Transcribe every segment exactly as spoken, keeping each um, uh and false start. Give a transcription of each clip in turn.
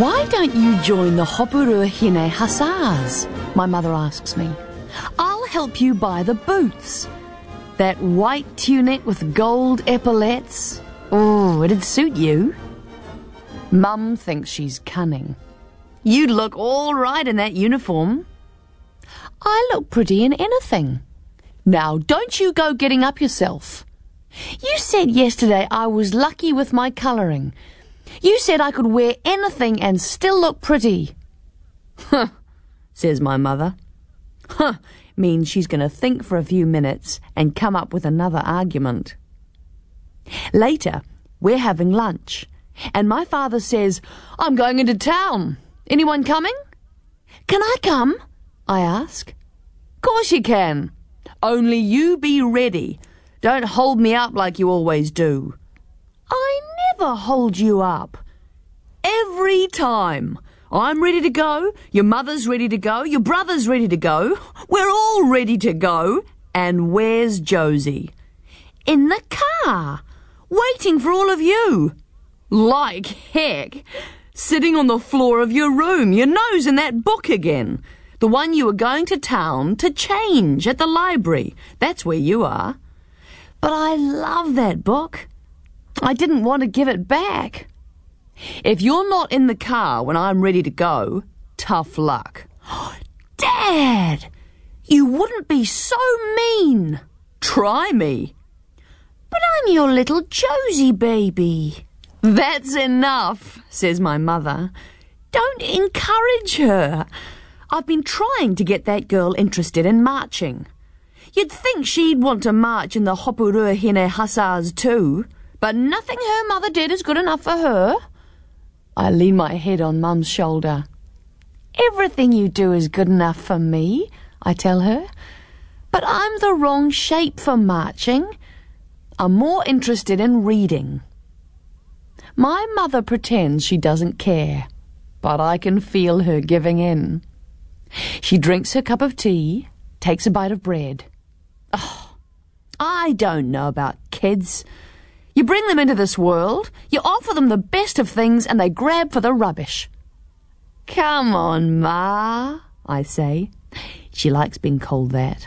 Why don't you join the Hopuruahine Hussars? My mother asks me. I'll help you buy the boots. That white tunic with gold epaulettes. Oh, it'd suit you. Mum thinks she's cunning. You'd look all right in that uniform. I look pretty in anything. Now, don't you go getting up yourself. You said yesterday I was lucky with my colouring. You said I could wear anything and still look pretty. Huh, says my mother. Huh, means she's going to think for a few minutes and come up with another argument. Later, we're having lunch, and my father says, I'm going into town. Anyone coming? Can I come? I ask. Course you can. Only you be ready. Don't hold me up like you always do. I never hold you up. Every time. I'm ready to go, your mother's ready to go, your brother's ready to go, we're all ready to go. And where's Josie? In the car, waiting for all of you. Like heck. Sitting on the floor of your room, your nose in that book again. The one you were going to town to change at the library. That's where you are. But I love that book. I didn't want to give it back. If you're not in the car when I'm ready to go, tough luck. Dad, you wouldn't be so mean. Try me. But I'm your little Josie baby. That's enough, says my mother. Don't encourage her. I've been trying to get that girl interested in marching. You'd think she'd want to march in the Hopuruahine Hussars too, but nothing her mother did is good enough for her. I lean my head on Mum's shoulder. Everything you do is good enough for me, I tell her. But I'm the wrong shape for marching. I'm more interested in reading. My mother pretends she doesn't care, but I can feel her giving in. She drinks her cup of tea, takes a bite of bread. Oh, I don't know about kids. You bring them into this world, you offer them the best of things, and they grab for the rubbish. Come on, Ma, I say. She likes being called that.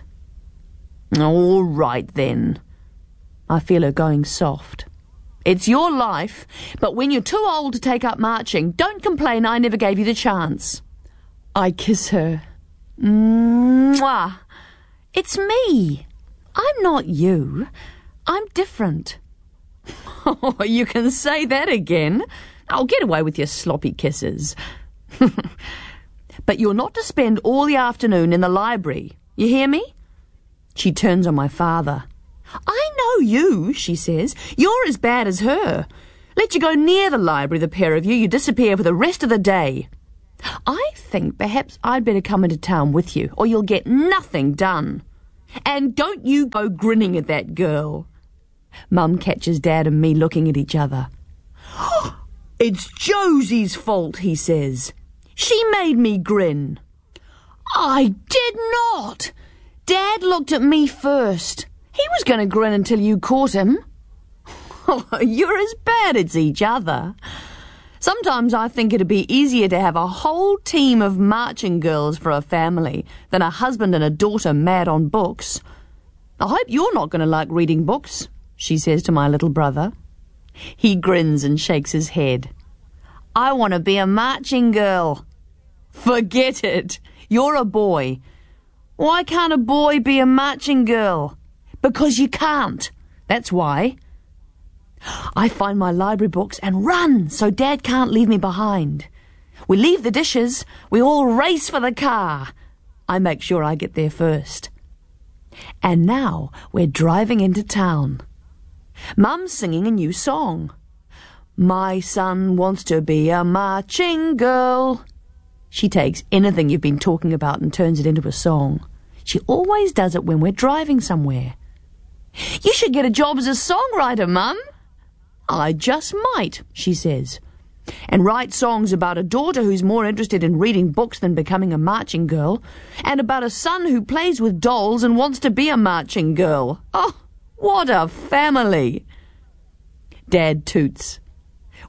All right, then. I feel her going soft. It's your life, but when you're too old to take up marching, don't complain I never gave you the chance. I kiss her. Mwah! It's me. I'm not you. I'm different. Oh, you can say that again. I'll get away with your sloppy kisses. But you're not to spend all the afternoon in the library. You hear me? She turns on my father. I know you, she says. You're as bad as her. Let you go near the library, the pair of you, you disappear for the rest of the day. I think perhaps I'd better come into town with you, or you'll get nothing done. And don't you go grinning at that girl. Mum catches Dad and me looking at each other. It's Josie's fault, he says. She made me grin. I did not. Dad looked at me first. He was going to grin until you caught him. You're as bad as each other. Sometimes I think it'd be easier to have a whole team of marching girls for a family than a husband and a daughter mad on books. I hope you're not going to like reading books, she says to my little brother. He grins and shakes his head. I want to be a marching girl. Forget it. You're a boy. Why can't a boy be a marching girl? Because you can't. That's why. I find my library books and run so Dad can't leave me behind. We leave the dishes. We all race for the car. I make sure I get there first. And now we're driving into town. Mum's singing a new song. My son wants to be a marching girl. She takes anything you've been talking about and turns it into a song. She always does it when we're driving somewhere. You should get a job as a songwriter, Mum. I just might, she says, and write songs about a daughter who's more interested in reading books than becoming a marching girl, and about a son who plays with dolls and wants to be a marching girl. Oh, what a family! Dad toots.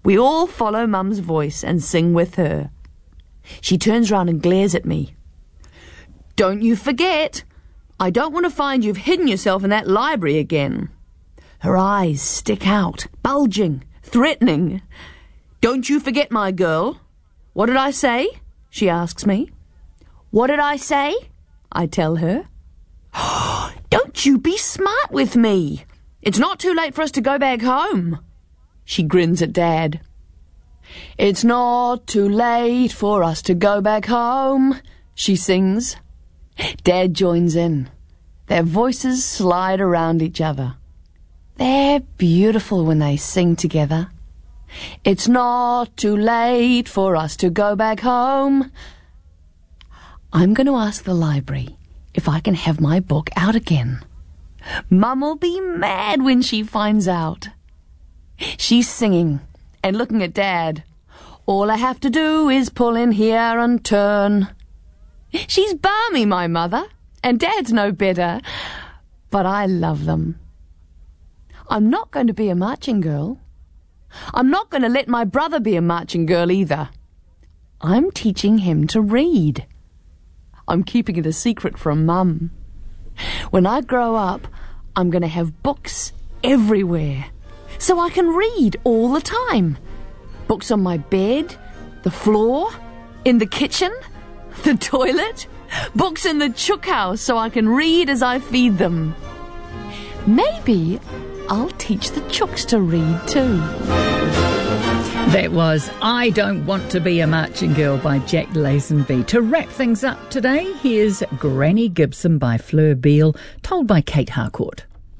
We all follow Mum's voice and sing with her. She turns round and glares at me. Don't you forget! I don't want to find you've hidden yourself in that library again. Her eyes stick out, bulging, threatening. Don't you forget, my girl. What did I say? She asks me. What did I say? I tell her. Don't you be smart with me. It's not too late for us to go back home. She grins at Dad. It's not too late for us to go back home, she sings. Dad joins in. Their voices slide around each other. They're beautiful when they sing together. It's not too late for us to go back home. I'm going to ask the library if I can have my book out again. Mum'll be mad when she finds out. She's singing and looking at Dad. All I have to do is pull in here and turn. She's balmy, my mother, and Dad's no better, but I love them. I'm not going to be a marching girl. I'm not going to let my brother be a marching girl either. I'm teaching him to read. I'm keeping it a secret from Mum. When I grow up, I'm going to have books everywhere, so I can read all the time. Books on my bed, the floor, in the kitchen, the toilet, books in the chook house so I can read as I feed them. Maybe I'll teach the chooks to read too. That was I Don't Want to Be a Marching Girl by Jack Lazenby. To wrap things up today, here's Granny Gibson by Fleur Beale, told by Kate Harcourt.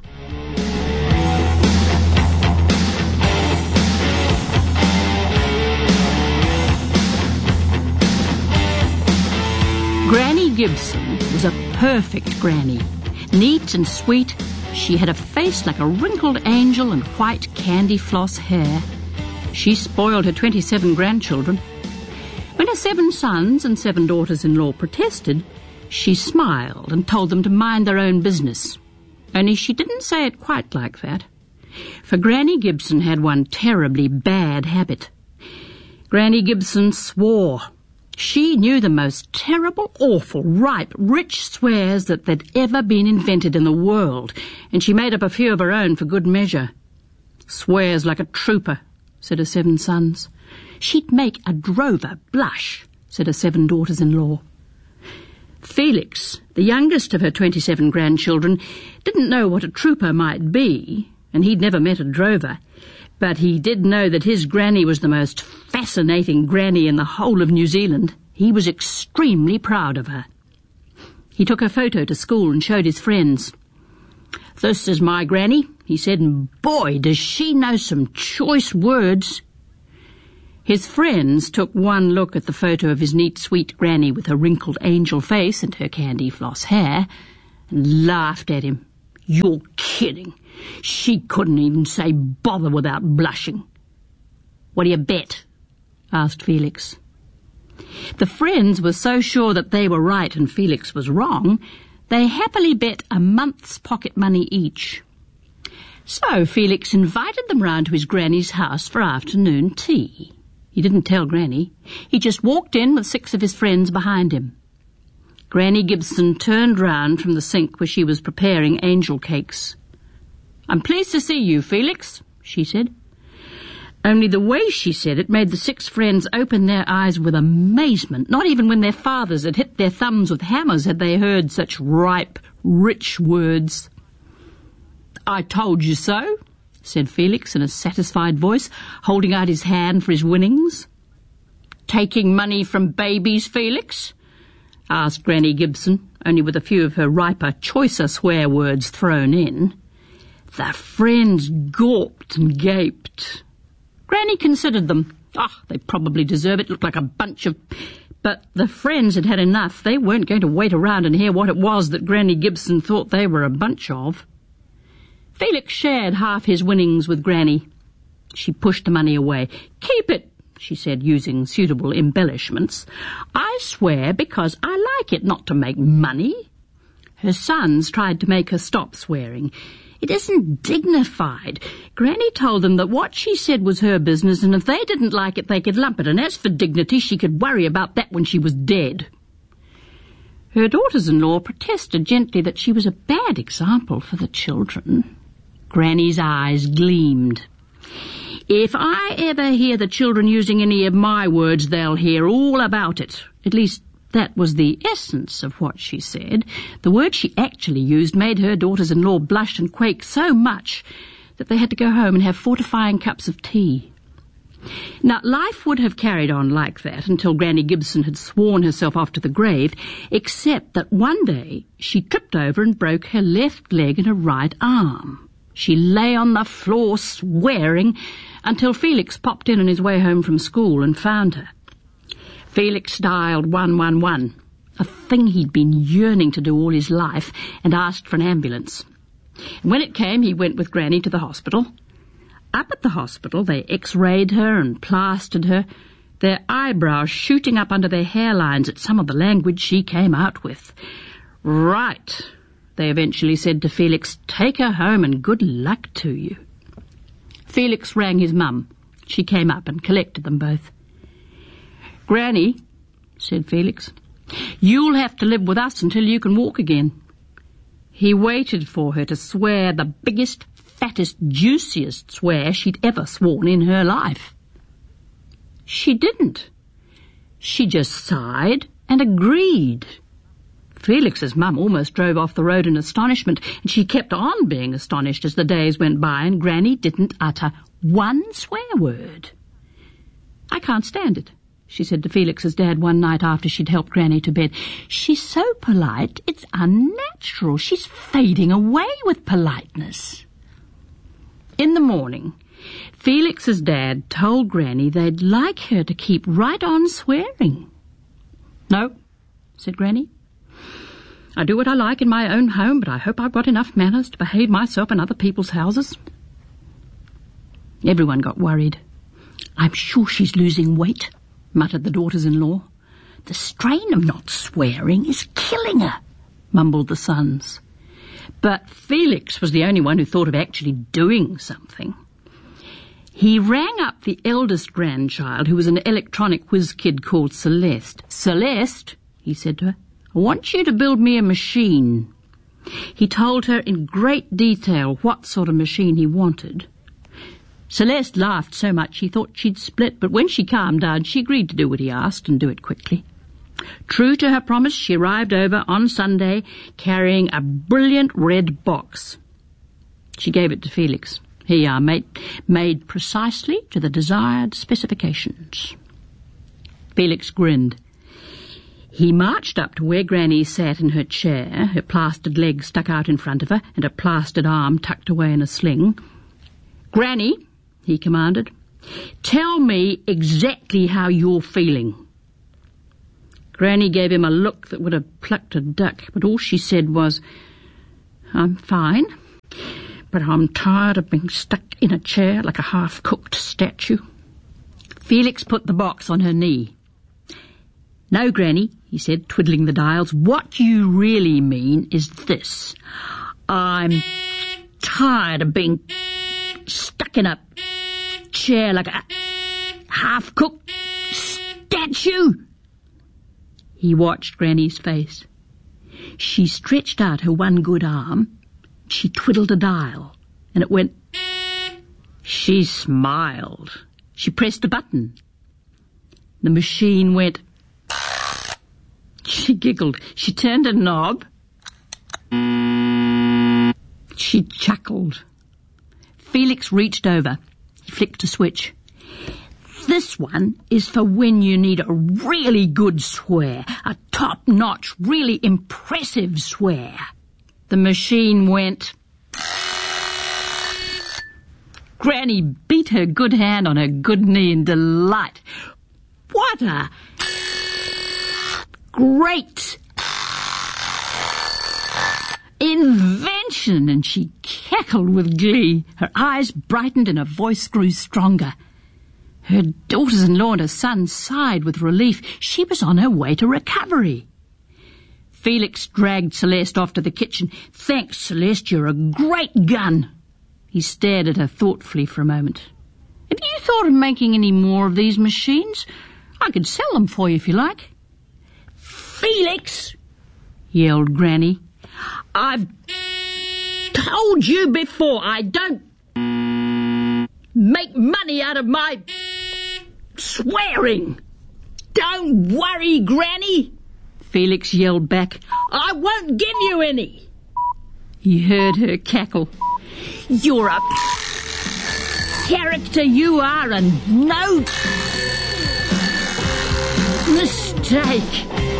Granny Gibson was a perfect granny. Neat and sweet, she had a face like a wrinkled angel and white candy floss hair. She spoiled her twenty-seven grandchildren. When her seven sons and seven daughters-in-law protested, she smiled and told them to mind their own business. Only she didn't say it quite like that. For Granny Gibson had one terribly bad habit. Granny Gibson swore. She knew the most terrible, awful, ripe, rich swears that there'd ever been invented in the world, and she made up a few of her own for good measure. Swears like a trooper, said her seven sons. She'd make a drover blush, said her seven daughters-in-law. Felix, the youngest of her twenty-seven grandchildren, didn't know what a trooper might be, and he'd never met a drover. But he did know that his granny was the most fascinating granny in the whole of New Zealand. He was extremely proud of her. He took her photo to school and showed his friends. This is my granny, he said, and boy, does she know some choice words. His friends took one look at the photo of his neat, sweet granny with her wrinkled angel face and her candy floss hair and laughed at him. You're kidding. She couldn't even say bother without blushing. What do you bet? Asked Felix. The friends were so sure that they were right and Felix was wrong, they happily bet a month's pocket money each. So Felix invited them round to his granny's house for afternoon tea. He didn't tell Granny. He just walked in with six of his friends behind him. Granny Gibson turned round from the sink where she was preparing angel cakes. I'm pleased to see you, Felix, she said. Only the way she said it made the six friends open their eyes with amazement. Not even when their fathers had hit their thumbs with hammers had they heard such ripe, rich words. I told you so, said Felix in a satisfied voice, holding out his hand for his winnings. Taking money from babies, Felix? Asked Granny Gibson, only with a few of her riper, choicer swear words thrown in. The friends gawped and gaped. Granny considered them. Ah, oh, they probably deserve it. Looked like a bunch of... But the friends had had enough. They weren't going to wait around and hear what it was that Granny Gibson thought they were a bunch of. Felix shared half his winnings with Granny. She pushed the money away. Keep it, she said, using suitable embellishments. I swear because I like it, not to make money. Her sons tried to make her stop swearing. It isn't dignified. Granny told them that what she said was her business, and if they didn't like it, they could lump it, and as for dignity, she could worry about that when she was dead. Her daughters-in-law protested gently that she was a bad example for the children. Granny's eyes gleamed. If I ever hear the children using any of my words, they'll hear all about it. At least, that was the essence of what she said. The words she actually used made her daughters-in-law blush and quake so much that they had to go home and have fortifying cups of tea. Now, life would have carried on like that until Granny Gibson had sworn herself off to the grave, except that one day she tripped over and broke her left leg and her right arm. She lay on the floor swearing until Felix popped in on his way home from school and found her. Felix dialed one one one, a thing he'd been yearning to do all his life, and asked for an ambulance. And when it came, he went with Granny to the hospital. Up at the hospital, they x-rayed her and plastered her, their eyebrows shooting up under their hairlines at some of the language she came out with. Right, they eventually said to Felix, take her home and good luck to you. Felix rang his mum. She came up and collected them both. Granny, said Felix, you'll have to live with us until you can walk again. He waited for her to swear the biggest, fattest, juiciest swear she'd ever sworn in her life. She didn't. She just sighed and agreed. Felix's mum almost drove off the road in astonishment, and she kept on being astonished as the days went by, and Granny didn't utter one swear word. I can't stand it, she said to Felix's dad one night after she'd helped Granny to bed. She's so polite, it's unnatural. She's fading away with politeness. In the morning, Felix's dad told Granny they'd like her to keep right on swearing. No, said Granny. I do what I like in my own home, but I hope I've got enough manners to behave myself in other people's houses. Everyone got worried. I'm sure she's losing weight, muttered the daughters-in-law. The strain of not swearing is killing her, mumbled the sons. But Felix was the only one who thought of actually doing something. He rang up the eldest grandchild, who was an electronic whiz kid called Celeste. Celeste, he said to her, I want you to build me a machine. He told her in great detail what sort of machine he wanted. Celeste laughed so much she thought she'd split, but when she calmed down, she agreed to do what he asked and do it quickly. True to her promise, she arrived over on Sunday carrying a brilliant red box. She gave it to Felix. Here you are, mate, made precisely to the desired specifications. Felix grinned. He marched up to where Granny sat in her chair, her plastered leg stuck out in front of her and her plastered arm tucked away in a sling. Granny, he commanded, tell me exactly how you're feeling. Granny gave him a look that would have plucked a duck, but all she said was, I'm fine, but I'm tired of being stuck in a chair like a half-cooked statue. Felix put the box on her knee. No, Granny, he said, twiddling the dials, what you really mean is this. I'm tired of being stuck in a chair like a half-cooked statue. He watched Granny's face. She stretched out her one good arm. She twiddled a dial, and it went. She smiled. She pressed a button. The machine went. She giggled. She turned a knob. She chuckled. Felix reached over. He flicked a switch. This one is for when you need a really good swear, a top-notch, really impressive swear. The machine went. Granny beat her good hand on her good knee in delight. What a great invention! And she cackled with glee. Her eyes brightened and her voice grew stronger. Her daughters-in-law and her son sighed with relief. She was on her way to recovery. Felix dragged Celeste off to the kitchen. "Thanks, Celeste, you're a great gun." He stared at her thoughtfully for a moment. "Have you thought of making any more of these machines? I could sell them for you if you like." "Felix," yelled Granny, "I've told you before I don't make money out of my swearing." "Don't worry, Granny," Felix yelled back. "I won't give you any." He heard her cackle. "You're a character, you are, and no mistake."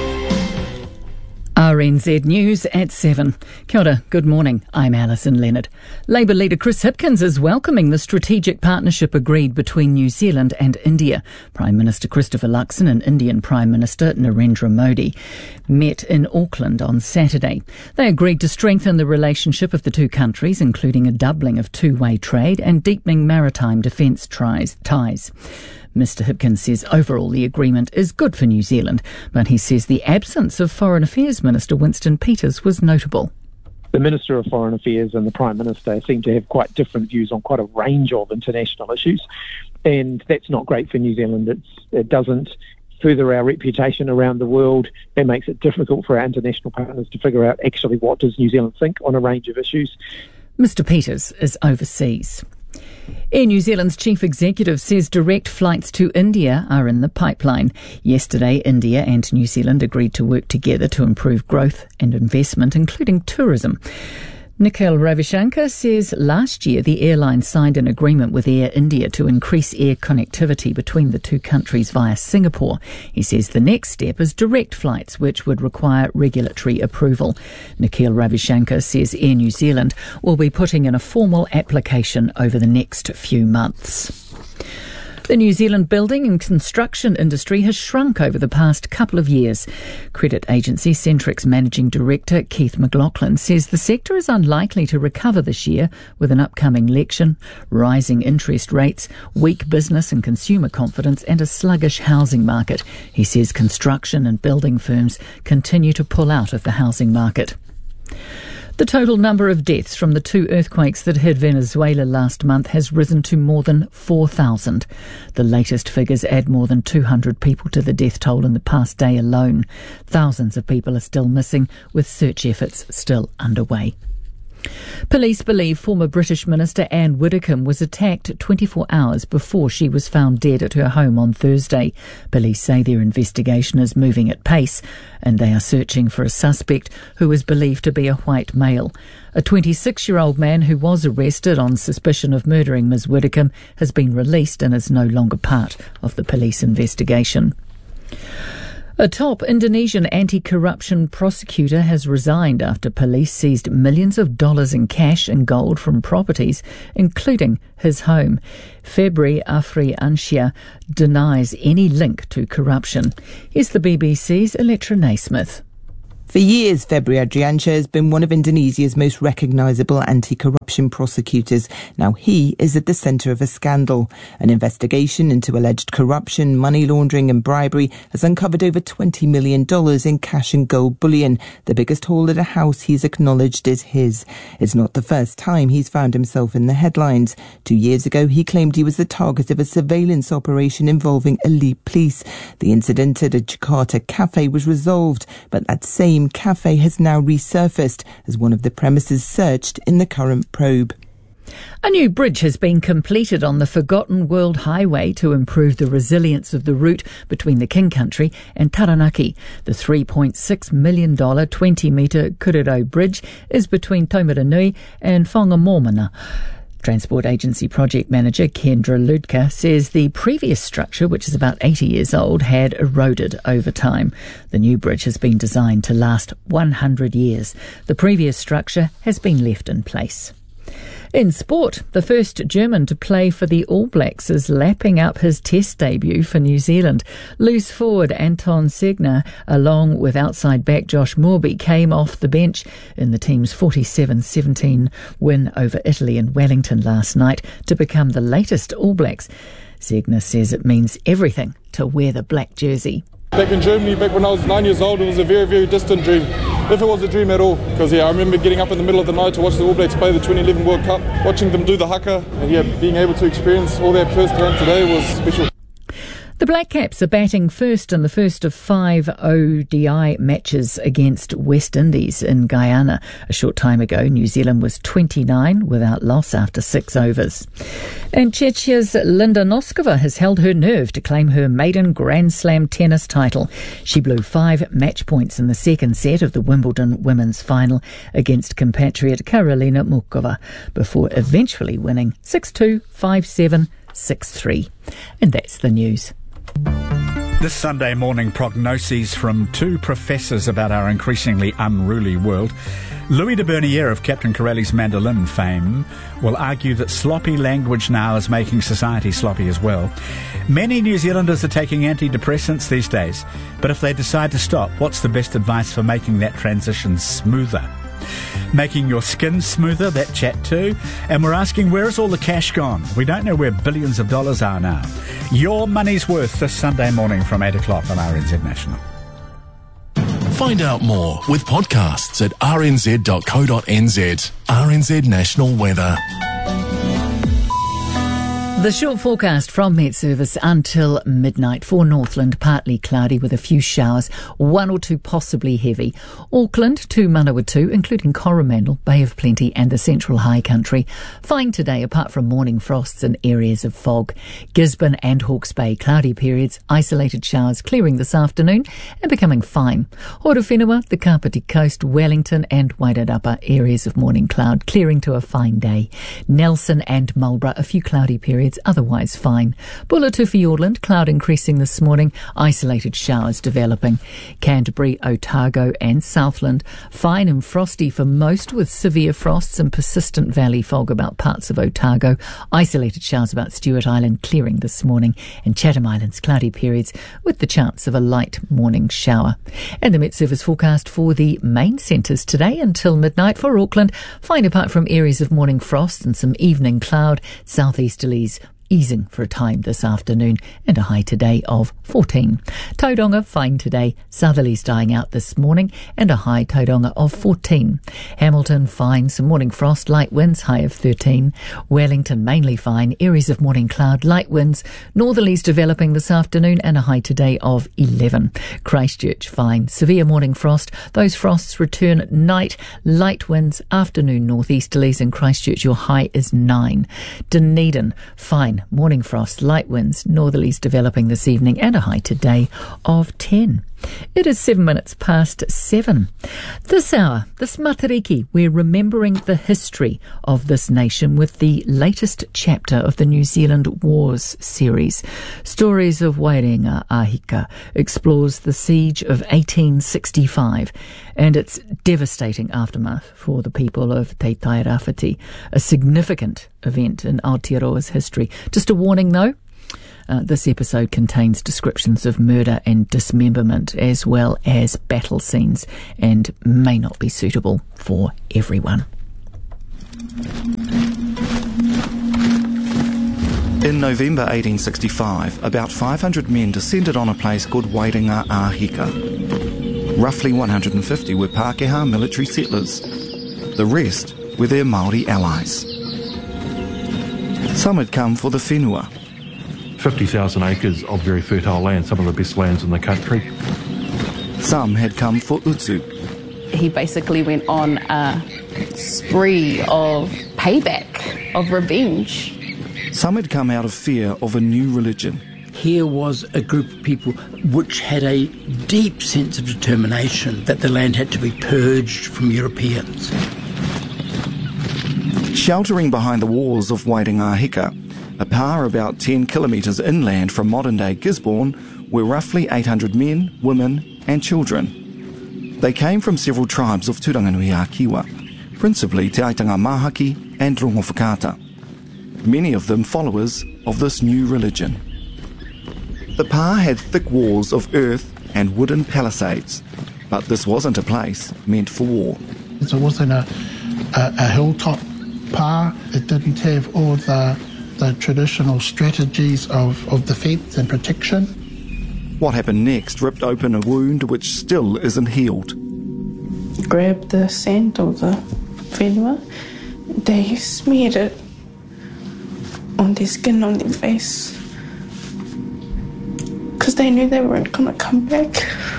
R N Z News at seven. Kia ora, good morning. I'm Alison Leonard. Labour leader Chris Hipkins is welcoming the strategic partnership agreed between New Zealand and India. Prime Minister Christopher Luxon and Indian Prime Minister Narendra Modi met in Auckland on Saturday. They agreed to strengthen the relationship of the two countries, including a doubling of two-way trade and deepening maritime defence ties. Mister Hipkins says overall the agreement is good for New Zealand, but he says the absence of Foreign Affairs Minister Winston Peters was notable. The Minister of Foreign Affairs and the Prime Minister seem to have quite different views on quite a range of international issues, and that's not great for New Zealand. It's, it doesn't further our reputation around the world. That makes it difficult for our international partners to figure out actually what does New Zealand think on a range of issues. Mister Peters is overseas. Air New Zealand's chief executive says direct flights to India are in the pipeline. Yesterday, India and New Zealand agreed to work together to improve growth and investment, including tourism. Nikhil Ravishankar says last year the airline signed an agreement with Air India to increase air connectivity between the two countries via Singapore. He says the next step is direct flights, which would require regulatory approval. Nikhil Ravishankar says Air New Zealand will be putting in a formal application over the next few months. The New Zealand building and construction industry has shrunk over the past couple of years. Credit agency Centrix Managing Director Keith McLaughlin says the sector is unlikely to recover this year with an upcoming election, rising interest rates, weak business and consumer confidence and a sluggish housing market. He says construction and building firms continue to pull out of the housing market. The total number of deaths from the two earthquakes that hit Venezuela last month has risen to more than four thousand. The latest figures add more than two hundred people to the death toll in the past day alone. Thousands of people are still missing, with search efforts still underway. Police believe former British Minister Anne Widdecombe was attacked twenty-four hours before she was found dead at her home on Thursday. Police say their investigation is moving at pace and they are searching for a suspect who is believed to be a white male. A twenty-six-year-old man who was arrested on suspicion of murdering Miz Widdecombe has been released and is no longer part of the police investigation. A top Indonesian anti-corruption prosecutor has resigned after police seized millions of dollars in cash and gold from properties, including his home. Febri Afri Ansyah denies any link to corruption. Here's the B B C's Electra Naismith. For years, Febri Adriansyah has been one of Indonesia's most recognisable anti-corruption prosecutors. Now he is at the centre of a scandal. An investigation into alleged corruption, money laundering and bribery has uncovered over twenty million dollars in cash and gold bullion, the biggest haul at a house he's acknowledged is his. It's not the first time he's found himself in the headlines. Two years ago, he claimed he was the target of a surveillance operation involving elite police. The incident at a Jakarta cafe was resolved, but that same cafe has now resurfaced as one of the premises searched in the current probe. A new bridge has been completed on the Forgotten World Highway to improve the resilience of the route between the King Country and Taranaki. The three point six million dollars twenty-metre Kuriro Bridge is between Taumaranui and Whangamomana. Transport Agency Project Manager Kendra Ludka says the previous structure, which is about eighty years old, had eroded over time. The new bridge has been designed to last one hundred years. The previous structure has been left in place. In sport, the first German to play for the All Blacks is lapping up his Test debut for New Zealand. Loose forward Anton Segner, along with outside back Josh Morby, came off the bench in the team's forty-seven seventeen win over Italy in Wellington last night to become the latest All Blacks. Segner says it means everything to wear the black jersey. Back in Germany, back when I was nine years old, it was a very, very distant dream. If it was a dream at all. Because, yeah, I remember getting up in the middle of the night to watch the All Blacks play the twenty eleven World Cup, watching them do the haka, and, yeah, being able to experience all that firsthand today was special. The Black Caps are batting first in the first of five O D I matches against West Indies in Guyana. A short time ago, New Zealand was twenty-nine without loss after six overs. And Czechia's Linda Noskova has held her nerve to claim her maiden Grand Slam tennis title. She blew five match points in the second set of the Wimbledon women's final against compatriot Karolina Muchova before eventually winning six two, five seven, six three. And that's the news. This Sunday morning, prognoses from two professors about our increasingly unruly world. Louis de Bernier of Captain Corelli's mandolin fame will argue that sloppy language now is making society sloppy as well. Many New Zealanders are taking antidepressants these days, but if they decide to stop, what's the best advice for making that transition smoother? Making your skin smoother, that chat too. And we're asking, where is all the cash gone? We don't know where billions of dollars are now. Your money's worth this Sunday morning from eight o'clock on R N Z National. Find out more with podcasts at r n z dot co dot n z. R N Z National Weather. The short forecast from Met Service until midnight. For Northland, partly cloudy with a few showers, one or two possibly heavy. Auckland to Manawatu, including Coromandel, Bay of Plenty and the Central High Country. Fine today, apart from morning frosts and areas of fog. Gisborne and Hawke's Bay, cloudy periods, isolated showers clearing this afternoon and becoming fine. Horowhenua, the Kapiti Coast, Wellington and Wairarapa, areas of morning cloud, clearing to a fine day. Nelson and Marlborough, a few cloudy periods, otherwise fine. Bulletu Fiordland, cloud increasing this morning, isolated showers developing. Canterbury, Otago and Southland, fine and frosty for most with severe frosts and persistent valley fog about parts of Otago. Isolated showers about Stewart Island clearing this morning, and Chatham Islands cloudy periods with the chance of a light morning shower. And the Met Service forecast for the main centres today until midnight. For Auckland, fine apart from areas of morning frost and some evening cloud, southeasterlies easing for a time this afternoon, and a high today of fourteen. Tauranga, fine today, southerlies dying out this morning, and a high Tauranga of fourteen. Hamilton, fine, some morning frost, light winds, high of thirteen. Wellington, mainly fine, areas of morning cloud, light winds, northerlies developing this afternoon, and a high today of eleven. Christchurch, fine, severe morning frost, those frosts return at night, light winds, afternoon northeasterlies in Christchurch, your high is nine. Dunedin, fine, morning frost, light winds, northerlies developing this evening, and a high today of ten. It is seven minutes past seven. This hour, this Matariki, we're remembering the history of this nation with the latest chapter of the New Zealand Wars series. Stories of Wairenga Ahika explores the siege of eighteen sixty-five and its devastating aftermath for the people of Te Tairāwhiti, a significant event in Aotearoa's history. Just a warning though, Uh, this episode contains descriptions of murder and dismemberment as well as battle scenes and may not be suitable for everyone. In November eighteen sixty-five, about five hundred men descended on a place called Wairenga Ahika. Roughly one hundred fifty were Pākehā military settlers. The rest were their Māori allies. Some had come for the whenua, fifty thousand acres of very fertile land, some of the best lands in the country. Some had come for utu. He basically went on a spree of payback, of revenge. Some had come out of fear of a new religion. Here was a group of people which had a deep sense of determination that the land had to be purged from Europeans. Sheltering behind the walls of Wairenga Ahika, a pa about ten kilometres inland from modern-day Gisborne, were roughly eight hundred men, women and children. They came from several tribes of Turanganui-a-Kiwa, principally Te Aitanga Mahaki and Rongo Whakaata, many of them followers of this new religion. The pa had thick walls of earth and wooden palisades, but this wasn't a place meant for war. It wasn't a, a, a hilltop pa. It didn't have all the the traditional strategies of, of defence and protection. What happened next ripped open a wound which still isn't healed. Grabbed the scent of the whenua. They smeared it on their skin, on their face, because they knew they weren't going to come back.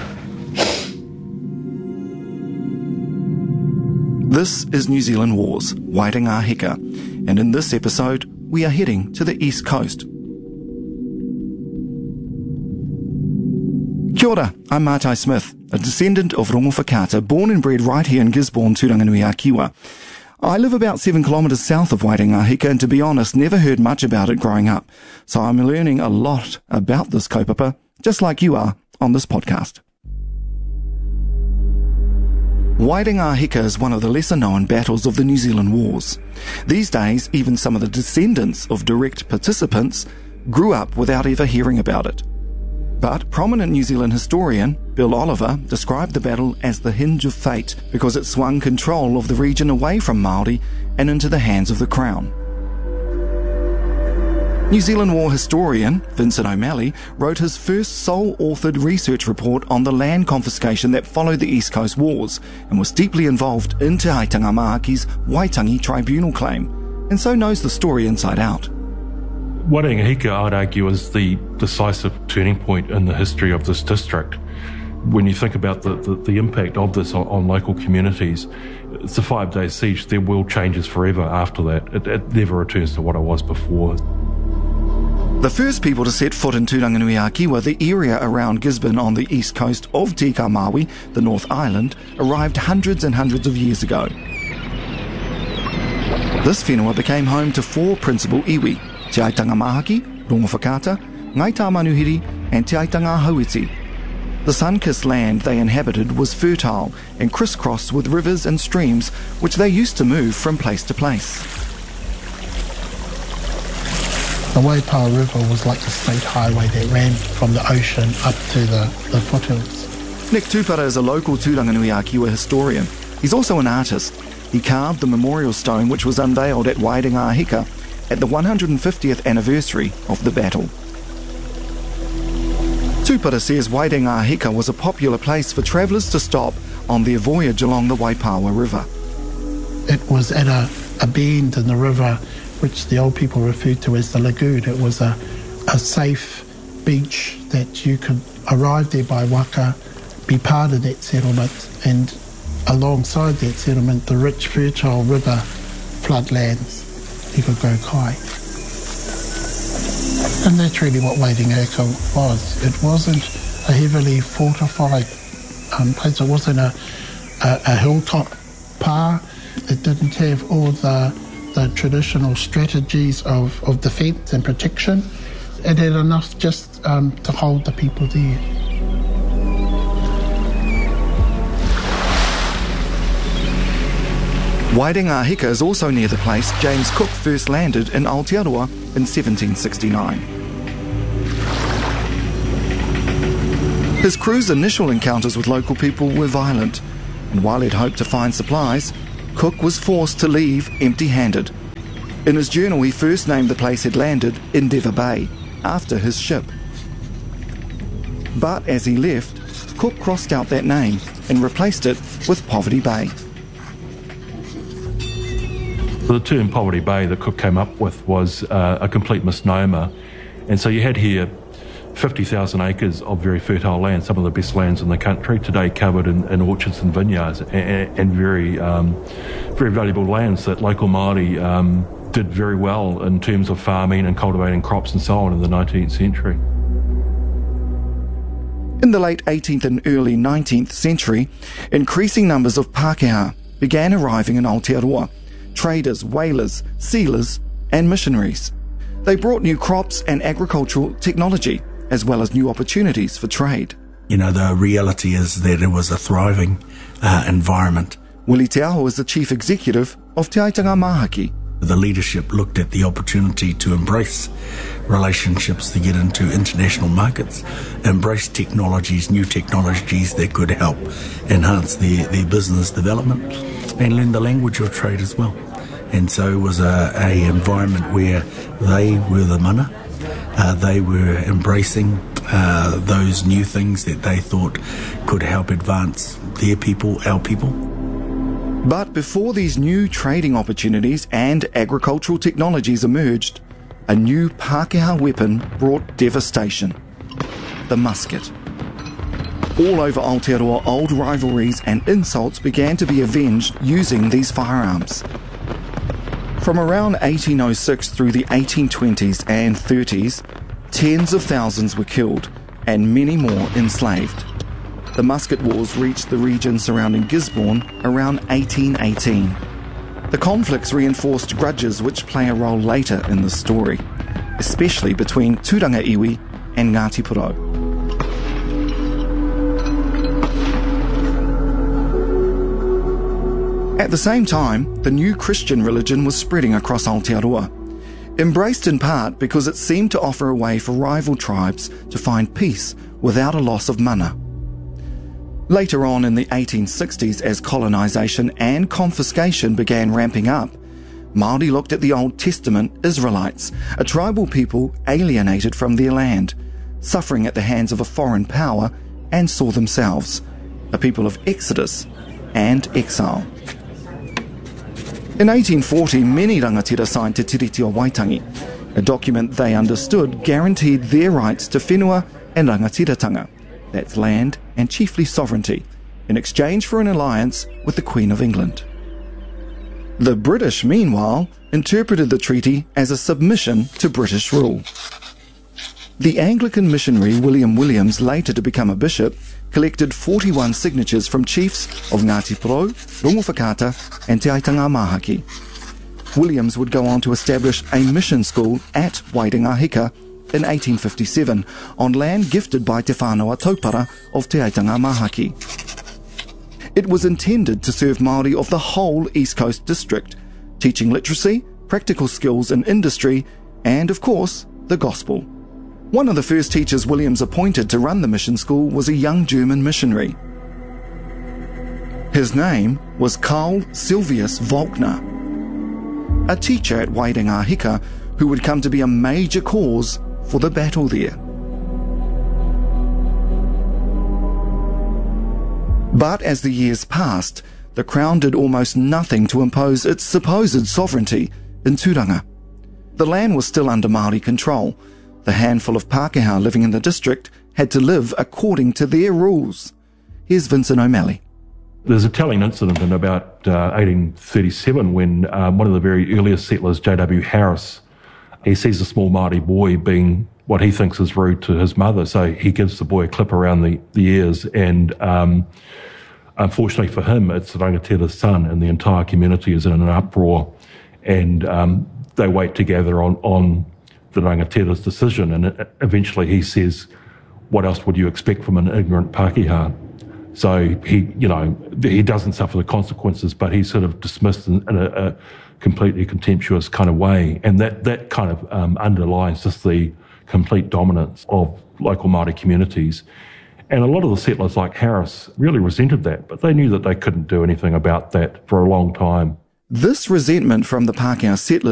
This is New Zealand Wars, Waitinga Hika, and in this episode we are heading to the east coast. Kia ora, I'm Martai Smith, a descendant of Rongo Whakaata, born and bred right here in Gisborne, Turanganui-a-Kiwa. I live about seven kilometres south of Waitinga Hika, and to be honest, never heard much about it growing up. So I'm learning a lot about this kaupapa, just like you are on this podcast. Waitinga Hika is one of the lesser-known battles of the New Zealand Wars. These days, even some of the descendants of direct participants grew up without ever hearing about it. But prominent New Zealand historian Bill Oliver described the battle as the hinge of fate because it swung control of the region away from Māori and into the hands of the Crown. New Zealand War historian Vincent O'Malley wrote his first sole-authored research report on the land confiscation that followed the East Coast Wars and was deeply involved in Te Aitonga Mahaki's Waitangi Tribunal claim, and so knows the story inside out. Waitinga Hika, I'd argue, is the decisive turning point in the history of this district. When you think about the, the, the impact of this on, on local communities, it's a five-day siege. Their world changes forever after that. It, it never returns to what it was before. The first people to set foot in Turanganui-a-Kiwa, the area around Gisborne on the east coast of Te Ikamawi, the North Island, arrived hundreds and hundreds of years ago. This whenua became home to four principal iwi: Te Aitonga Mahaki, Rongo Whakaata, Ngai Tāmanuhiri and Te Aitonga Hauiti. The sun-kissed land they inhabited was fertile and crisscrossed with rivers and streams which they used to move from place to place. The Waipawa River was like the state highway that ran from the ocean up to the, the foothills. Nick Tupara is a local Turanganui-a-Kiwa historian. He's also an artist. He carved the memorial stone which was unveiled at Waitinga Hika at the one hundred fiftieth anniversary of the battle. Tupara says Waitinga Hika was a popular place for travellers to stop on their voyage along the Waipawa River. It was at a, a bend in the river which the old people referred to as the lagoon. It was a, a safe beach that you could arrive there by waka, be part of that settlement, and alongside that settlement the rich fertile river floodlands. You could go kai. And that's really what Waitinga Hika was. It wasn't a heavily fortified um, place. It wasn't a, a, a hilltop pa. It didn't have all the, the traditional strategies of, of defence and protection. It had enough just um, to hold the people there. Waitinga Hika is also near the place James Cook first landed in Aotearoa in seventeen sixty-nine. His crew's initial encounters with local people were violent, and while he'd hoped to find supplies, Cook was forced to leave empty-handed. In his journal, he first named the place he'd landed Endeavour Bay, after his ship. But as he left, Cook crossed out that name and replaced it with Poverty Bay. The term Poverty Bay that Cook came up with was uh, a complete misnomer. And so you had here fifty thousand acres of very fertile land, some of the best lands in the country, today covered in, in orchards and vineyards, and, and very um, very valuable lands that local Māori um, did very well in terms of farming and cultivating crops and so on in the nineteenth century. In the late eighteenth and early nineteenth century, increasing numbers of Pākehā began arriving in Aotearoa: traders, whalers, sealers and missionaries. They brought new crops and agricultural technology, as well as new opportunities for trade. You know, the reality is that it was a thriving uh, environment. Willie Te Aho is the chief executive of Te Aitonga Mahaki. The leadership looked at the opportunity to embrace relationships to get into international markets, embrace technologies, new technologies that could help enhance their, their business development, and learn the language of trade as well. And so it was a, a environment where they were the mana, uh, they were embracing uh, those new things that they thought could help advance their people, our people. But before these new trading opportunities and agricultural technologies emerged, a new Pākehā weapon brought devastation: the musket. All over Aotearoa, old rivalries and insults began to be avenged using these firearms. From around eighteen oh six through the eighteen twenties and thirties, tens of thousands were killed and many more enslaved. The musket wars reached the region surrounding Gisborne around eighteen eighteen. The conflicts reinforced grudges which play a role later in the story, especially between Tūranga Iwi and Ngāti Porou. At the same time, the new Christian religion was spreading across Aotearoa, embraced in part because it seemed to offer a way for rival tribes to find peace without a loss of mana. Later on in the eighteen sixties, as colonisation and confiscation began ramping up, Māori looked at the Old Testament Israelites, a tribal people alienated from their land, suffering at the hands of a foreign power, and saw themselves a people of exodus and exile. In eighteen forty, many rangatira signed Te Tiriti o Waitangi, a document they understood guaranteed their rights to whenua and rangatiratanga, that's land and chiefly sovereignty, in exchange for an alliance with the Queen of England. The British, meanwhile, interpreted the treaty as a submission to British rule. The Anglican missionary William Williams, later to become a bishop, collected forty-one signatures from chiefs of Ngāti Porou, Rongo-Whakaata and Te Aitanga Mahaki. Williams would go on to establish a mission school at Wairengahika in eighteen fifty-seven on land gifted by Te Whānau Taupara of Te Aitanga Mahaki. It was intended to serve Māori of the whole East Coast district, teaching literacy, practical skills in industry, and, of course, the gospel. One of the first teachers Williams appointed to run the mission school was a young German missionary. His name was Karl Silvius Volkner, a teacher at Wairengahika who would come to be a major cause for the battle there. But as the years passed, the Crown did almost nothing to impose its supposed sovereignty in Tūranga. The land was still under Māori control. The handful of Pākehā living in the district had to live according to their rules. Here's Vincent O'Malley. There's a telling incident in about uh, eighteen thirty-seven when um, one of the very earliest settlers, J W Harris, he sees a small Māori boy being what he thinks is rude to his mother, so he gives the boy a clip around the, the ears, and um, unfortunately for him, it's the rangatira's son, and the entire community is in an uproar, and um, they wait together on, on the rangatira's decision, and eventually he says, what else would you expect from an ignorant Pākehā? So he, you know, he doesn't suffer the consequences, but he's sort of dismissed in, in a, a completely contemptuous kind of way, and that, that kind of um, underlines just the complete dominance of local Māori communities. And a lot of the settlers like Harris really resented that, but they knew that they couldn't do anything about that for a long time. This resentment from the Pākehā settlers